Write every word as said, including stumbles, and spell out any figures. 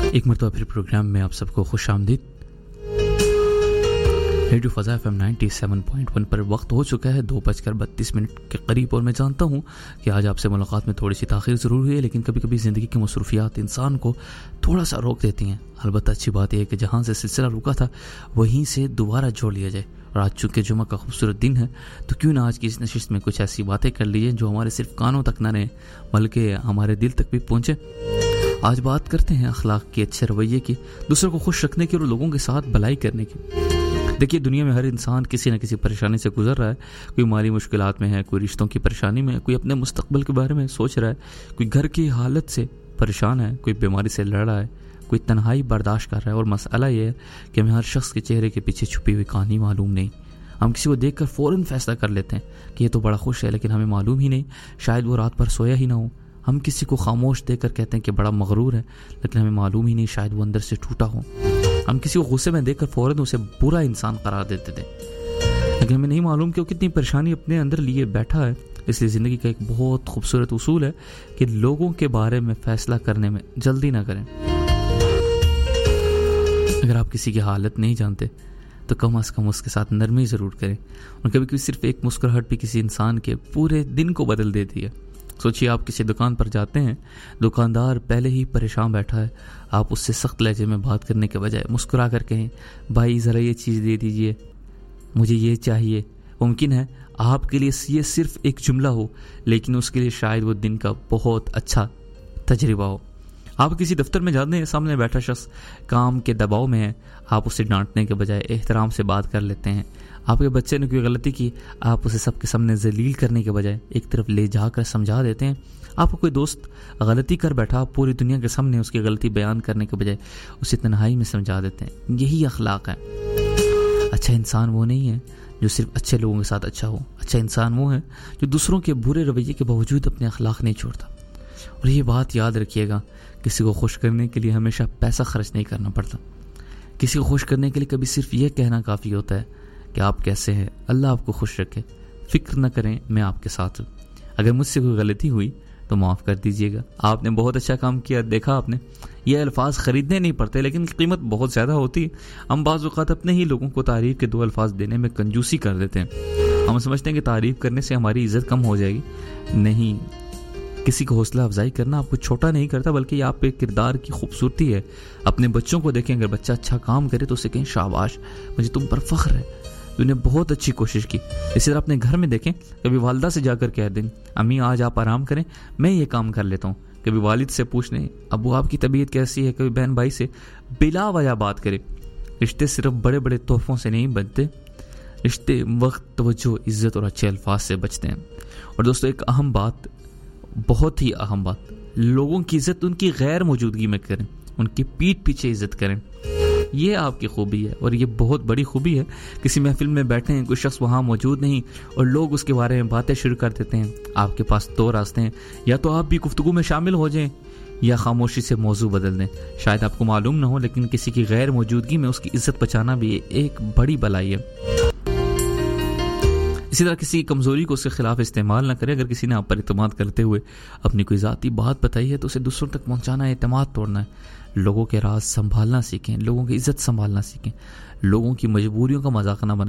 एक मरतबा फिर प्रोग्राम में आप सबको खुशामदीद। रेडियो फ़ज़ा एफ एम सत्तानवे पॉइंट एक पर वक्त हो चुका है दो बजकर बत्तीस मिनट के करीब, और मैं जानता हूँ कि आज आपसे मुलाकात में थोड़ी सी ताख़ीर ज़रूर हुई है, लेकिन कभी कभी ज़िंदगी की मसरूफियात इंसान को थोड़ा सा रोक देती हैं। अलबत्ता अच्छी बात यह है कि जहाँ से सिलसिला रुका था वहीं से दोबारा जोड़ लिया जाए। और आज चूँकि जुमा का खूबसूरत दिन है तो क्यों ना आज की इस नशिस्त में कुछ ऐसी बातें कर लीजिए जो हमारे सिर्फ कानों तक ना रहें बल्कि हमारे दिल तक भी पहुँचे। आज बात करते हैं अखलाक की, अच्छे रवैये की, दूसरों को खुश रखने की और लोगों के साथ भलाई करने की। देखिए, दुनिया में हर इंसान किसी न किसी परेशानी से गुजर रहा है। कोई माली मुश्किलात में है, कोई रिश्तों की परेशानी में है, कोई अपने मुस्तकबिल के बारे में सोच रहा है, कोई घर की हालत से परेशान है, कोई बीमारी से लड़ रहा है, कोई तन्हाई बर्दाश्त कर रहा है। और मसला ये है कि हमें हर शख्स के चेहरे के पीछे छुपी हुई कहानी मालूम नहीं। हम किसी को देखकर फ़ौरन फैसला कर लेते हैं कि ये तो बड़ा खुश है, लेकिन हमें मालूम ही नहीं शायद वो रात भर सोया ही ना हो। हम किसी को खामोश देखकर कहते हैं कि बड़ा मगरूर है, लेकिन हमें मालूम ही नहीं शायद वो अंदर से टूटा हो। हम किसी को गुस्से में देखकर फ़ौरन उसे बुरा इंसान करार देते थे, लेकिन हमें नहीं मालूम कि वो कितनी परेशानी अपने अंदर लिए बैठा है। इसलिए ज़िंदगी का एक बहुत खूबसूरत उसूल है कि लोगों के बारे में फ़ैसला करने में जल्दी ना करें। अगर आप किसी की हालत नहीं जानते तो कम अज़ कम उसके साथ नरमी ज़रूर करें। और कभी कभी सिर्फ एक मुस्कुराहट भी किसी इंसान के पूरे दिन को बदल देती है। सोचिए, आप किसी दुकान पर जाते हैं, दुकानदार पहले ही परेशान बैठा है, आप उससे सख्त लहजे में बात करने के बजाय मुस्कुरा कर कहें, भाई ज़रा ये चीज़ दे दीजिए, मुझे ये चाहिए। मुमकिन है आपके लिए ये सिर्फ एक जुमला हो, लेकिन उसके लिए शायद वो दिन का बहुत अच्छा तजर्बा हो। आप किसी दफ्तर में जाते हैं, सामने बैठा शख्स काम के दबाव में है, आप उसे डांटने के बजाय एहतराम से बात कर लेते हैं। आपके बच्चे ने कोई गलती की, आप उसे सबके सामने जलील करने के बजाय एक तरफ ले जाकर समझा देते हैं। आपको कोई दोस्त गलती कर बैठा, आप पूरी दुनिया के सामने उसकी गलती बयान करने के बजाय उसे तन्हाई में समझा देते हैं। यही अखलाक है। अच्छा इंसान वो नहीं है जो सिर्फ अच्छे लोगों के साथ अच्छा हो। अच्छा इंसान वो है जो दूसरों के बुरे रवैये के बावजूद अपने अखलाक नहीं छोड़ता। और ये बात याद रखिएगा, किसी को खुश करने के लिए हमेशा पैसा खर्च नहीं करना पड़ता। किसी को खुश करने के लिए कभी सिर्फ ये कहना काफ़ी होता है कि आप कैसे हैं, अल्लाह आपको खुश रखे, फ़िक्र न करें, मैं आपके साथ हूँ। अगर मुझसे कोई गलती हुई तो माफ़ कर दीजिएगा, आपने बहुत अच्छा काम किया। देखा आपने, ये अल्फाज ख़रीदने नहीं पड़ते, लेकिन कीमत बहुत ज़्यादा होती है। हम बाज़ औक़ात अपने ही लोगों को तारीफ़ के दो अल्फाज देने में कंजूसी कर देते हैं। हम समझते हैं कि तारीफ़ करने से हमारी इज़्ज़त कम हो जाएगी। नहीं, किसी को हौसला अफजाई करना आपको छोटा नहीं करता, बल्कि आप पे किरदार की खूबसूरती है। अपने बच्चों को देखें, अगर बच्चा अच्छा काम करे तो उसे कहें शाबाश, मुझे तुम पर फ़ख्र है, तूने बहुत अच्छी कोशिश की। इसी तरह अपने घर में देखें, कभी वालिदा से जाकर कह दें, अम्मी आज आप आराम करें, मैं ये काम कर लेता हूँ। कभी वालिद से पूछ लें, अबू आपकी तबीयत कैसी है। कभी बहन भाई से बिला वजह बात करें। रिश्ते सिर्फ बड़े बड़े तोहफों से नहीं बनते, रिश्ते वक्त, तवज्जो, इज़्ज़त और अच्छे अल्फाज से बचते हैं। और दोस्तों, एक अहम बात, बहुत ही अहम बात, लोगों की इज़्ज़त उनकी गैर मौजूदगी में करें, उनकी पीठ पीछे इज़्ज़त करें। ये आपकी खूबी है और ये बहुत बड़ी खूबी है। किसी महफिल में बैठे हैं, कोई शख्स वहाँ मौजूद नहीं और लोग उसके बारे में बातें शुरू कर देते हैं। आपके पास दो रास्ते हैं, या तो आप भी गुफ्तगू में शामिल हो जाएं या खामोशी से मौजू बदल दें। शायद आपको मालूम ना हो, लेकिन किसी की गैर मौजूदगी में उसकी इज़्ज़त बचाना भी एक बड़ी भलाई है। इसी तरह किसी की कमज़ोरी को उसके खिलाफ इस्तेमाल ना करें। अगर किसी ने आप पर इत्मीनान करते हुए अपनी कोई ज़ाती बात बताई है तो उसे दूसरों तक पहुंचाना एतमाद तोड़ना है। लोगों के राज संभालना सीखें, लोगों की इज़्ज़त संभालना सीखें, लोगों की मजबूरियों का मजाक ना बनाएं।